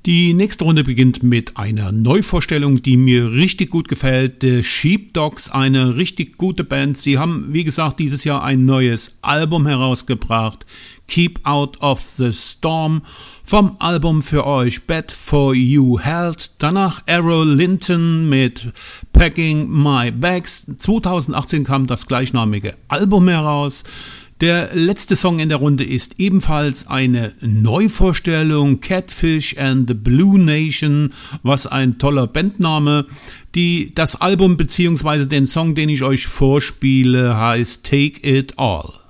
Die nächste Runde beginnt mit einer Neuvorstellung, die mir richtig gut gefällt. The Sheepdogs, eine richtig gute Band. Sie haben, wie gesagt, dieses Jahr ein neues Album herausgebracht. Keep Out of the Storm. Vom Album für euch Bad for You Held. Danach Errol Linton mit Packing My Bags. 2018 kam das gleichnamige Album heraus. Der letzte Song in der Runde ist ebenfalls eine Neuvorstellung, Catfish and the Blue Nation, was ein toller Bandname. Das Album bzw. den Song, den ich euch vorspiele, heißt Take It All.